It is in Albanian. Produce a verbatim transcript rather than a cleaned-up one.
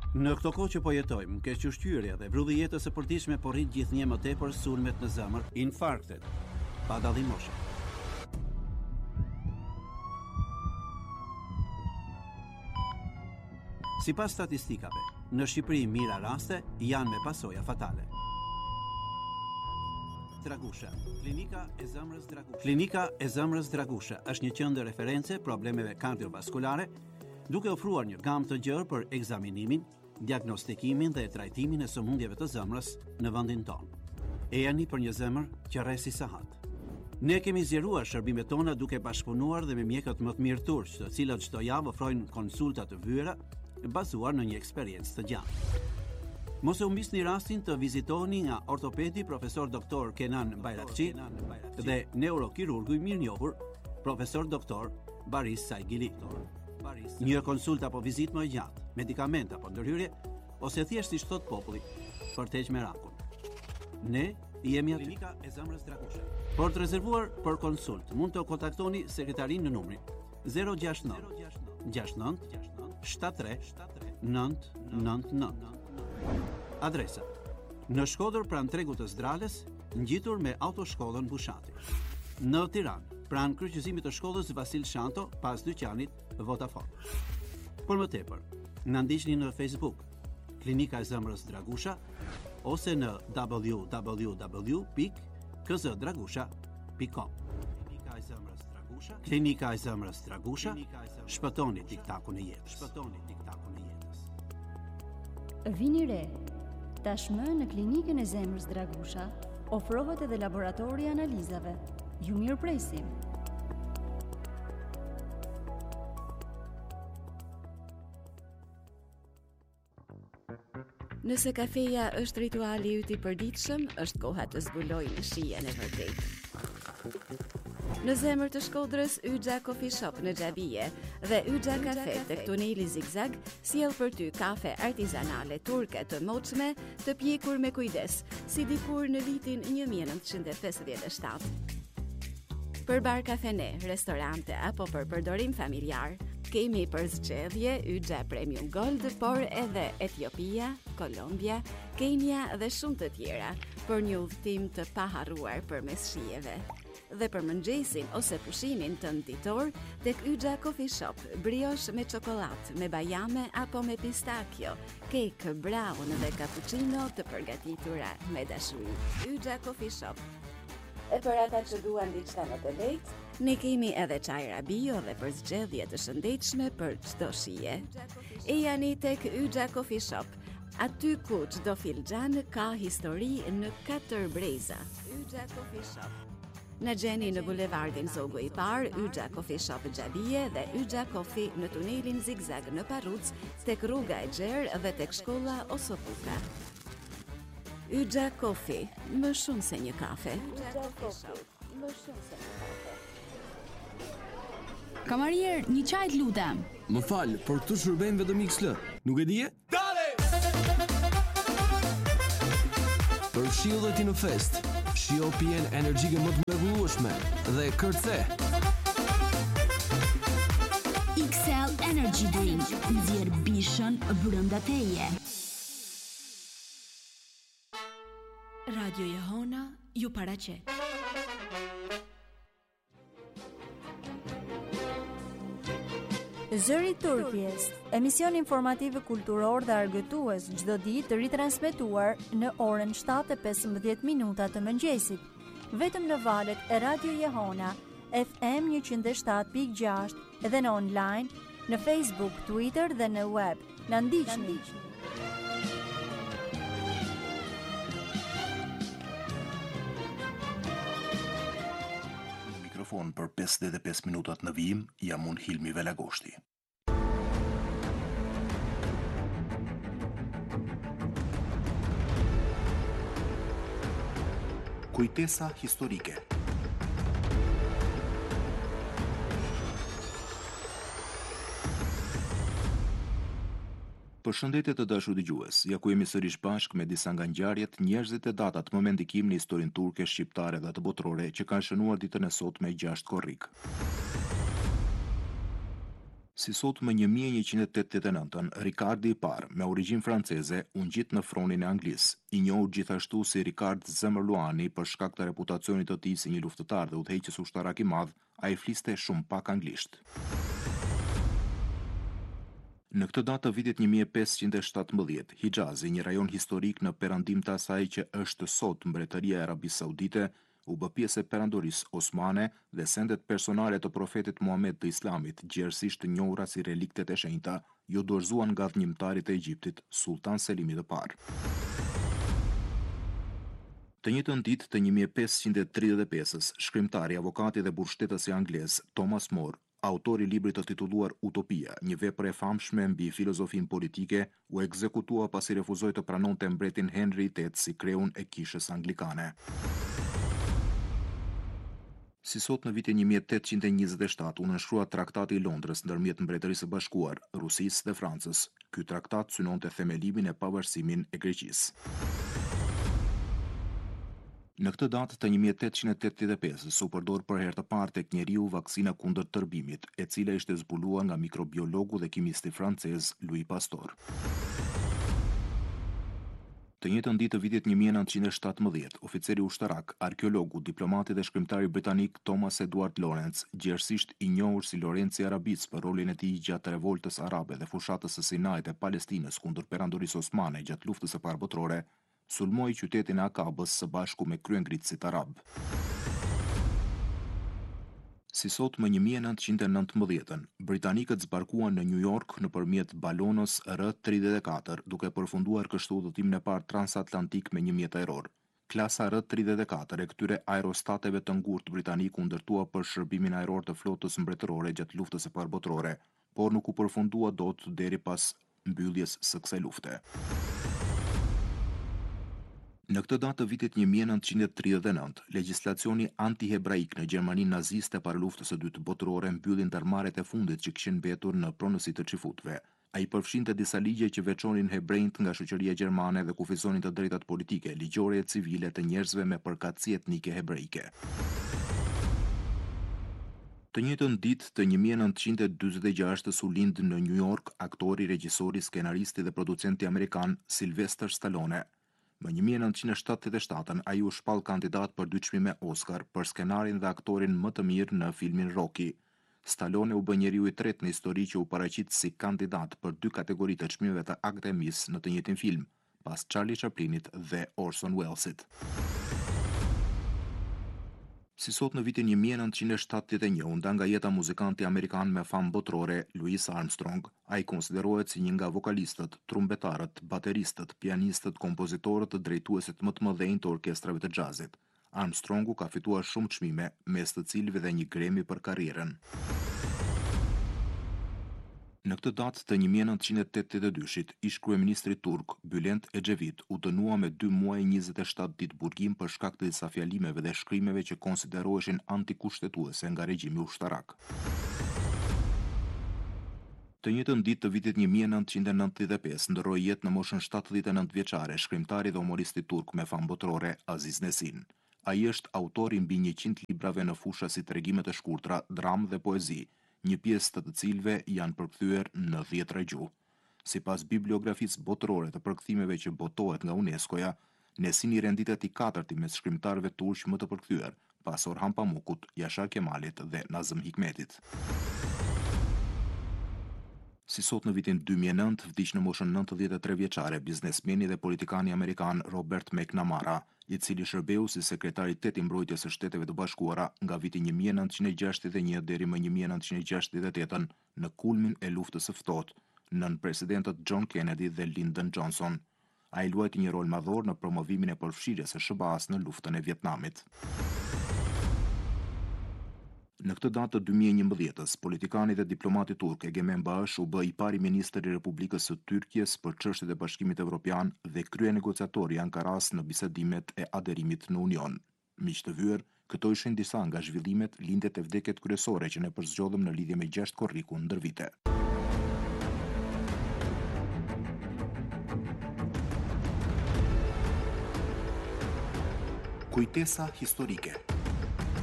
Në këto kohë që po jetojmë, keq ushqyerja dhe vrudhi jetës së përditshme po rrit gjithnjë më tepër sulmet në zemër, infarktet, pa dallim moshe. Sipas statistikave, në Shqipëri mira raste janë me pasoja fatale. Dragusha, klinika e zemrës Dragusha. Klinika e zemrës Dragusha është një qendër referencë problemeve kardiovaskulare, duke ofruar një gamë të gjerë për ekzaminimin, diagnostikimin dhe trajtimin e sëmundjeve të zemrës në vendin tonë. E jani për një zemër që rresi sahat. Ne kemi zgjeruar shërbimet tona duke bashkëpunuar dhe me mjekët më të mirë turq, të cilët çdo javë ofrojnë konsulta të vëra bazuar në një eksperiencë të gjatë. Mos e humbisni rastin të vizitoni nga ortopedi profesor doktor Kenan Bayrakçi dhe neurokirurgu i mirënjohur profesor doktor Baris Saigili. Një konsulta apo vizitë më e gjatë, medikament apo ndërhyrje, ose thjesht siç thot populli, për të heqë merakun. Ne jemi aty. Klinika e zemrës Dragusha. Për të rezervuar për konsult, mund të kontaktoni sekretarin në numrin zero gjasht nëntë gjasht nëntë shtatëdhjetë tre nëntë nëntë nëntë. Adresa: në Shkodër pranë tregut të Zdrales, ngjitur me autoshkollën Bushati. Në Tiranë, pranë kryqëzimit të shkollës Vasil Shanto, pas dyqanit Vodafone. Por më tepër, na ndiqni në Facebook, Klinika e zemrës Dragusha, ose në w w w pikë k z dragusha pikë com. Klinika e zemrës Dragusha, Klinika e zemrës Dragusha, shpëtoni tiktakun e jetës. Shpëtoni tiktakun e jetës. Vini re. Tashmë në Klinikën e zemrës Dragusha ofrohet edhe laboratori i analizave. Ju mirëpresim. Nëse kafeja është rituali yt i përditshëm, është koha të zbulojmë shijen e vërtetë. Në zemër të Shkodrës, Yxha Coffee Shop në Xhabije dhe Yxha Cafe tek tuneli Zigzag sjell për ty kafe artizanale turke të moçme, të pjekur me kujdes, si dikur në vitin një mijë e nëntëqind e pesëdhjetë e shtatë. Për bar kafene, restorante apo për përdorim familjar, kemi për zgjedhje Yxha Premium Gold, por edhe Etiopia, Kolombia, Kenia dhe shumë të tjera për një udhëtim të paharruar përmes shijeve. Dhe për mëngjesin ose pushimin tënd ditor, tek Yxha Coffee Shop, brioche me çokollatë, me bajame apo me pistakjo, kek, brown dhe cappuccino të përgatitura me dashuri. Yxha Coffee Shop. E për ata që duan diçka më të lehtë, ne kemi edhe çajra bio dhe për zgjedhje të shëndetshme për çdo shije. E jani tek Yxha Coffee Shop, aty ku çdo filxhan ka histori në katër breza. Yxha Coffee Shop. Në gjeni në bulevardin Zogu i Par, Yxha Coffee Shop Xhabije dhe Yxha Coffee në tunelin Zigzag në Parruc, tek rruga e Gjerë dhe tek shkolla Osopuka. Yxha Coffee, më shumë se një kafe. Yxha Coffee, më shumë se një kafe. Kamarier, një çaj të lutem. Më fal, por këtu shërbejmë vetëm X L. Nuk e dije? Dale! Për shiu ti në fest. Shio pjen energjike më të mrekullueshme dhe kërce. X L Energy Drink, nxjerr bishën brenda teje. Radio Jehona ju paraqet. Zëri i Turqisë, emision informativ kulturor dhe argëtues çdo ditë ritransmetuar në orën shtatë e pesëmbëdhjetë minuta të mëngjesit, vetëm në valët e Radio Jehona, F M njëqind e shtatë pikë gjashtë dhe në online, në Facebook, Twitter dhe në web. Na ndiqni. Për pesëdhjetë e pesë minutat në vijim, jam unë Hilmi Velagoshti. Kujtesa historike. Përshëndetje të dashur dëgjues, ja ku jemi sërish bashkë me disa nga ngjarjet, njerëzit e datat më me ndikim në historinë turke, shqiptare dhe të botërore që kanë shënuar ditën e sotme gjashtë korrik. Si sot më një mijë e njëqind e tetëdhjetë e nëntën, Ricardi i parë, me origjinë franceze, u ngjit në fronin e Anglisë, i njohur gjithashtu si Ricard Zemërluani për shkak të reputacionit të tij si një luftëtar dhe udhëheqës ushtarak i madh, ai fliste shumë pak anglisht. Në këtë datë të vitit një mijë e pesëqind e shtatëmbëdhjetë, Hijazi, një rajon historik në perandim të asaj që është sot Mbretëria e Arabisë Saudite, u bë pjesë e perandorisë osmane dhe sendet personale të profetit Muhammed të Islamit, gjithësisht të njohura si reliktet e shenjta, ju dorëzuan nga dhënjimtarit e Egjiptit, Sultan Selimi i parë. Të njëjtën ditë të një mijë e pesëqind e tridhjetë e pesës, shkrimtari, avokati dhe burshtetësi anglez Thomas More, autori i librit të titulluar Utopia, një vepër e famshme mbi filozofinë politike, u ekzekutua pasi refuzoi të pranonte mbretin Henry i tetë si kreun e kishës anglikane. Si sot në vitin një mijë e tetëqind e njëzet e shtatë u nënshkrua Traktati i Londrës ndërmjet Mbretërisë së Bashkuar, Rusisë dhe Francës. Ky traktat synonte themelimin e pavarësimin e Greqisë. Në këtë datë të një mijë e tetëqind e tetëdhjetë e pesës u përdor për herë të parë tek njeriu vaksina kundër tërbimit, e cila ishte zbuluar nga mikrobiologu dhe kimisti francez Louis Pasteur. Të njëjtën ditë të vitit një mijë e nëntëqind e shtatëmbëdhjetë, oficeri ushtarak, arkeologu, diplomati dhe shkrimtari britanik Thomas Edward Lawrence, gjithësisht i njohur si Lorenci i Arabisë për rolin e tij gjatë revoltës arabe dhe fushatës së Sinait e Palestinës kundër perandorisë osmane gjatë luftës së parë botërore, sulmoi qytetin e Akabës së bashku me kryengritësit arab. Si sot më një mijë e nëntëqind e nëntëmbëdhjetën, britanikët zbarkuan në New York nëpërmjet balonos R tridhjetë e katër, duke përfunduar kështu udhëtimin e parë transatlantik me një mjet ajror. Klasa R tridhjetë e katër e këtyre aerostateve të ngurtë britanik u ndërtua për shërbimin ajror të flotës mbretërore gjatë luftës së parë botërore, por nuk u përfundua dot deri pas mbylljes së kësaj lufte. Në këtë datë të vitit një mijë e nëntëqind e tridhjetë e nëntë, legjislacioni anti-hebraik në Gjermaninë naziste para luftës së dytë botërore mbylli ndërmarrjet e fundit që kishin mbetur në pronësi të çifutëve. Ai përfshinte disa ligje që veçonin hebrejt nga shoqëria gjermane dhe kufizonin të drejtat politike, ligjore e civile të njerëzve me përkatësi etnike hebreike. Të njëjtën ditë të një mijë e nëntëqind e dyzet e gjashtë u lind në New York aktori, regjisori, skenaristi dhe producenti amerikan Sylvester Stallone. Më një mijë e nëntëqind e shtatëdhjetë e shtatën, ai u shpall kandidat për dy çmime Oscar për skenarin dhe aktorin më të mirë në filmin Rocky. Stallone u bë njeriu i tretë në histori që u paraqit si kandidat për dy kategori të çmimeve të Akademisë në të njëjtin film, pas Charlie Chaplinit dhe Orson Wellesit. Si sot në vitin një mijë e nëntëqind e shtatëdhjetë e një u nda nga jeta muzikanti amerikan me famë botërore Louis Armstrong. Ai konsiderohet si një nga vokalistët, trumbetarët, bateristët, pianistët, kompozitorët të drejtuesit më të mëdhenj të orkestrave të jazzit. Armstrongu ka fituar shumë çmime, mes të cilëve dhe një Grammy për karrierën. Në këtë datë të një mijë e nëntëqind e tetëdhjetë e dyshit, ish kryeministri turk Bülent Ecevit u dënua me dy muaj e njëzet e shtatë ditë burgim për shkak të disa fjalimeve dhe shkrimeve që konsideroheshin antikushtetuese nga regjimi ushtarak. Të njëjtën ditë të vitit një mijë e nëntëqind e nëntëdhjetë e pesë ndroi jetë në moshën shtatëdhjetë e nëntë vjeçare shkrimtari dhe humoristi turk me famë botërore Aziz Nesin. Ai është autori mbi njëqind librave në fusha si tregime të shkurtra, dramë dhe poezi, një pjesë të të cilëve janë përkthyer në dhjetra gjuhë. Sipas bibliografisë botërore të përkthimeve që botohet nga UNESCO-ja, Nesini renditet i katërti mes shkrimtarëve turq më të përkthyer, pas Orhan Pamukut, Yashar Kemalit dhe Nazım Hikmetit. Si sot në vitin dy mijë e nëntë vdiq në moshën nëntëdhjetë e tre vjeçare biznesmeni dhe politikani amerikan Robert McNamara, i cili shërbeu si sekretari tet i mbrojtjes së Shteteve të Bashkuara nga viti një mijë e nëntëqind e gjashtëdhjetë e një deri më një mijë e nëntëqind e gjashtëdhjetë e tetën në kulmin e luftës së ftohtë nën presidentët John Kennedy dhe Lyndon Johnson. Ai luajti një rol madhor në promovimin e përfshirjes së S B A-s në luftën e Vietnamit. Në këtë datë të dy mijë e njëmbëdhjetës, politikani dhe diplomati turk Egemen Bağış u bë i pari ministër i Republikës së Tyrkjes për çështjet e Bashkimit Evropian dhe krye negociatori i Ankaras në bisedimet e aderimit në Union. Miq të vyer, këto ishin disa nga zhvillimet, lindjet e vdekjet kryesore që ne përzgjodhëm në lidhje me gjashtë korrikun ndër vite. Kujtesa historike.